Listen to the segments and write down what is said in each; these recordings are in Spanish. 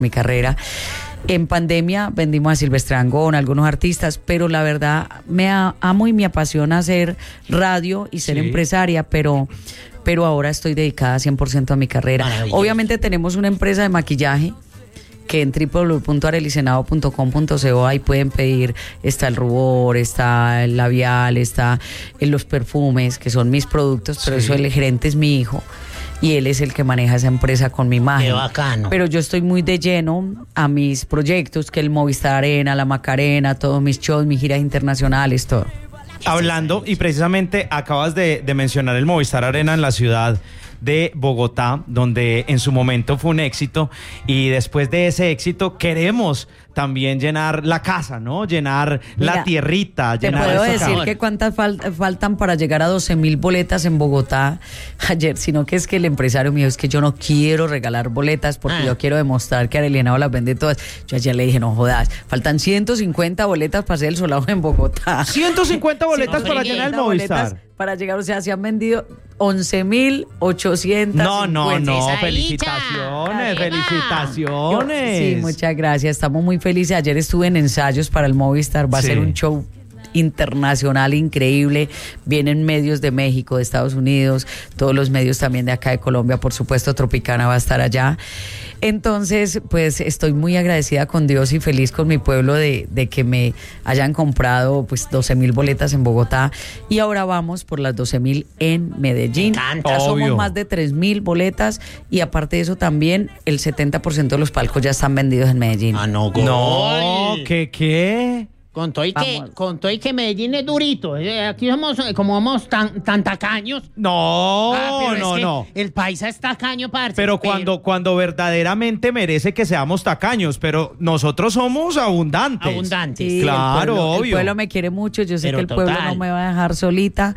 mi carrera. En pandemia vendimos a Silvestre Dangond, algunos artistas, pero la verdad amo y me apasiona hacer radio y ser empresaria, pero ahora estoy dedicada 100% a mi carrera. Obviamente tenemos una empresa de maquillaje que en www.arelisenado.com.co ahí pueden pedir, está el rubor, está el labial, está en los perfumes, que son mis productos, pero eso el gerente es mi hijo. Y él es el que maneja esa empresa con mi imagen. ¡Qué bacano! Pero yo estoy muy de lleno a mis proyectos, que el Movistar Arena, la Macarena, todos mis shows, mis giras internacionales, todo. Hablando, y precisamente acabas de mencionar el Movistar Arena en la ciudad de Bogotá, donde en su momento fue un éxito, y después de ese éxito queremos también llenar la casa, ¿no? Llenar la tierrita. Te puedo decir que cuántas faltan para llegar a 12,000 boletas en Bogotá ayer, sino que es que el empresario me dijo, es que yo no quiero regalar boletas porque yo quiero demostrar que Arelianado las vende todas. Yo ayer le dije, no jodas, faltan 150 boletas para hacer el solado en Bogotá. 150 boletas para llenar el Movistar. Para llegar, o sea, se han vendido 11,800. No, felicitaciones. Sí, muchas gracias, estamos muy felices. Ayer estuve en ensayos para el Movistar, va a ser un show internacional increíble. Vienen medios de México, de Estados Unidos, todos los medios también de acá de Colombia, por supuesto Tropicana va a estar allá. Entonces, pues estoy muy agradecida con Dios y feliz con mi pueblo de que me hayan comprado pues 12,000 boletas en Bogotá, y ahora vamos por las 12,000 en Medellín. Ya somos más de 3,000 boletas, y aparte de eso también el 70% de los palcos ya están vendidos en Medellín. No, ¿qué? Con todo y que Medellín es durito. Aquí somos tan tacaños. No. El paisa es tacaño, parce. Pero cuando verdaderamente merece que seamos tacaños, pero nosotros somos abundantes. Sí, claro, obvio. El pueblo me quiere mucho, yo sé que el pueblo no me va a dejar solita.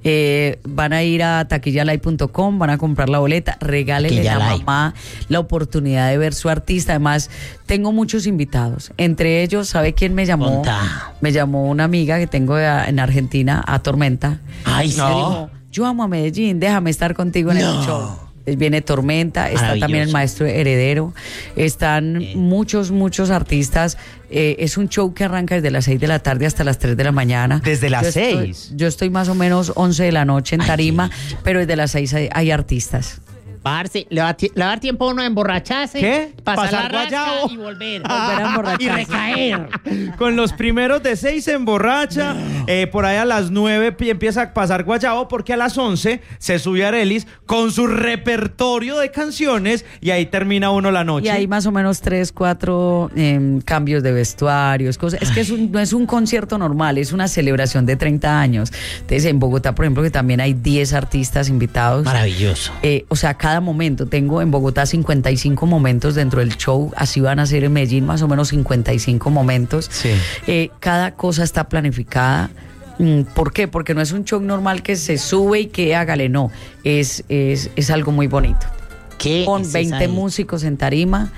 Van a ir a taquillalay.com, van a comprar la boleta, regálenle a la mamá la oportunidad de ver su artista. Además, tengo muchos invitados. Entre ellos, ¿sabe quién me llamó? Me llamó una amiga que tengo en Argentina, a Tormenta. Ay, me dijo, yo amo a Medellín, déjame estar contigo en el show. Viene Tormenta, está también el maestro Heredero, están muchos artistas. Es un show que arranca desde las 6 de la tarde hasta las 3 de la mañana. ¿Desde las 6? Yo estoy más o menos 11 de la noche en tarima, pero desde las 6 hay artistas. Parce, le va a dar tiempo a uno a emborracharse. ¿Qué? Pasar guayabo y volver a emborracharse. Y recaer. Con los primeros de 6 se emborracha. Por ahí a las 9 empieza a pasar guayabo, porque a las 11 se sube Arelis con su repertorio de canciones, y ahí termina uno la noche. Y hay más o menos 3, 4 cambios de vestuarios, cosas. Es que no es un concierto normal, es una celebración de 30 años. Entonces, en Bogotá, por ejemplo, que también hay 10 artistas invitados. Maravilloso. O sea, cada momento, tengo en Bogotá 55 momentos dentro del show, así van a ser en Medellín más o menos 55 momentos. Sí. Cada cosa está planificada. ¿Por qué? Porque no es un show normal que se sube y que hágale, no, es algo muy bonito. Con 20 músicos en tarima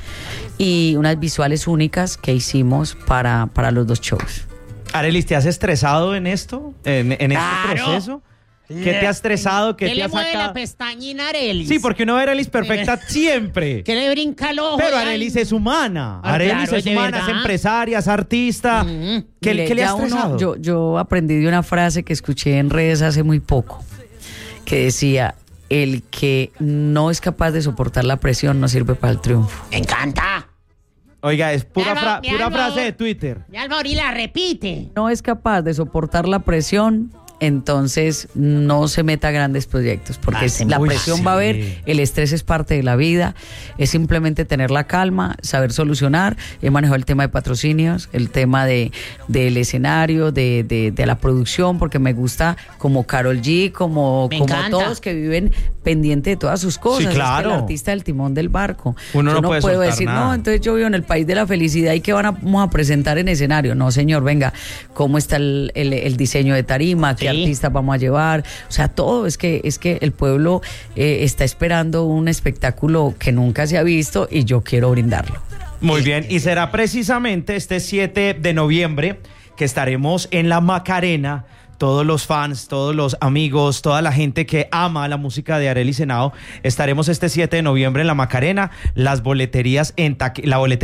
y unas visuales únicas que hicimos para los dos shows. Arelis, ¿te has estresado en esto? ¿En este proceso? ¿Qué te ha estresado? ¿Qué te ha sacado? Le mueve la pestañina a Arelis. Sí, porque uno ve a Arelis perfecta siempre. Que le brinca el ojo. Pero Arelis es humana. Arelis es humana, es empresaria, es artista. ¿Qué le ha estresado? Yo aprendí de una frase que escuché en redes hace muy poco, que decía, el que no es capaz de soportar la presión no sirve para el triunfo. ¡Me encanta! Oiga, es pura frase de Twitter. Y Alvauri la repite. No es capaz de soportar la presión, entonces no se meta a grandes proyectos, porque la presión va a haber, el estrés es parte de la vida, es simplemente tener la calma, saber solucionar. He manejado el tema de patrocinios, el tema del escenario, de la producción, porque me gusta, como Karol G, como todos que viven pendiente de todas sus cosas. Sí, claro. Es que el artista del timón del barco. Uno no puedo decir, nada. no, entonces yo vivo en el país de la felicidad y que vamos a presentar en escenario. No, señor, venga, ¿cómo está el diseño de tarima? ¿Qué artistas vamos a llevar? O sea, todo es que el pueblo está esperando un espectáculo que nunca se ha visto y yo quiero brindarlo. Muy bien, y será precisamente este 7 de noviembre que estaremos en la Macarena, todos los fans, todos los amigos, toda la gente que ama la música de Arelis Henao. Estaremos este 7 de noviembre en la Macarena. Las boleterías la boletería